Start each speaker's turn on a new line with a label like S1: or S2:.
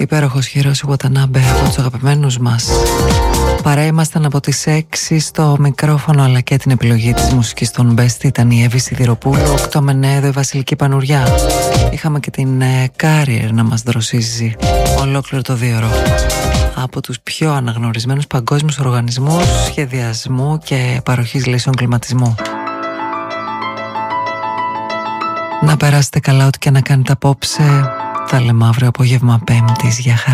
S1: υπέροχος Χιρόση Watanabe από τους αγαπημένους μας. Παρά ήμασταν από τις 6 στο μικρόφωνο, αλλά και την επιλογή της μουσικής των Best ήταν η Εύη Σιδηροπούλου, 8 Μενέδο, η Βασιλική Πανουριά. Είχαμε και την Carrier να μας δροσίζει ολόκληρο το 2ωρο από τους πιο αναγνωρισμένους παγκόσμιους οργανισμούς σχεδιασμού και παροχής λύσεων κλιματισμού. Να περάσετε καλά ό,τι και να κάνετε απόψε. Τα λέμε αύριο απόγευμα Πέμπτης. Για χαρά.